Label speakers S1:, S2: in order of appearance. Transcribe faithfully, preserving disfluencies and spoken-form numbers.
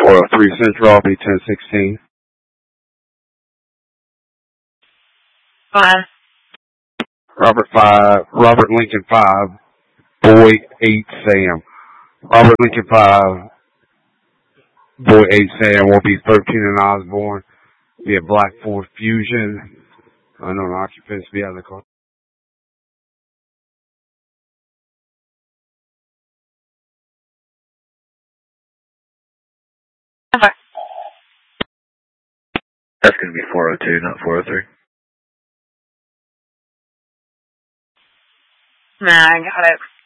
S1: four oh three Central, I'll be ten sixteen.
S2: Five.
S1: Robert five, Robert Lincoln five, Boy eight Sam. Robert Lincoln five, Boy eight Sam will be thirteen in Osborne. Be a Black Ford Fusion. Unknown occupants be out of the car.
S2: Over.
S3: That's going to be four oh two, not four oh three.
S2: Nah, I got it.